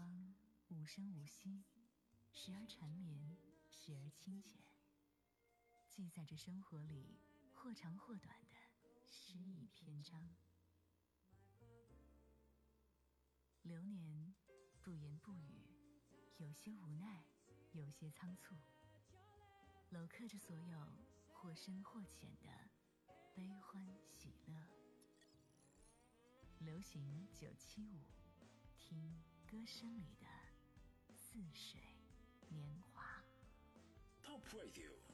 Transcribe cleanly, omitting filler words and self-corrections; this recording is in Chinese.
光无声无息，时而缠绵，时而清浅，记载着生活里或长或短的诗意篇章。流年不言不语，有些无奈，有些仓促，镂刻着所有或深或浅的悲欢喜乐。流行975，听歌声里的似水年华。 Top Radio